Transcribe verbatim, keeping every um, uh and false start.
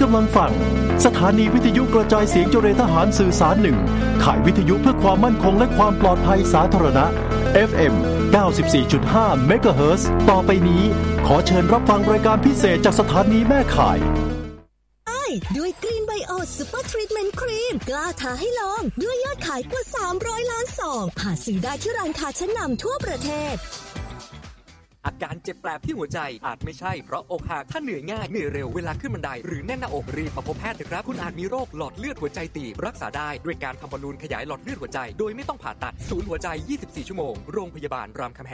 ำลังฟังสถานีวิทยุกระจายเสียงเจริญทหารสื่อสารหนึ่งข่ายวิทยุเพื่อความมั่นคงและความปลอดภัยสาธารณะ เอฟ เอ็ม เก้าสิบสี่จุดห้า เมกะเฮิรตซ์ ต่อไปนี้ขอเชิญรับฟังรายการพิเศษจากสถานีแม่ข่ายด้วยกรีนไบโอซูเปอร์ทรีทเมนต์ครีมกล้าท้าให้ลองด้วยยอดขายกว่าสามร้อยล้านซองหาซื้อได้ที่ร้านค้าชั้นนำทั่วประเทศอาการเจ็บแปลบที่หัวใจอาจไม่ใช่เพราะอกหักถ้าเหนื่อยง่ายเหนื่อยเร็วเวลาขึ้นบันไดหรือแน่นหน้าอกรีบมาพบแพทย์เถอะครับคุณอาจมีโรคหลอดเลือดหัวใจตีบรักษาได้ด้วยการทำบอลลูนขยายหลอดเลือดหัวใจโดยไม่ต้องผ่าตัดศูนย์หัวใจยี่สิบสี่ชั่วโมงโรงพยาบาลรามคำแหง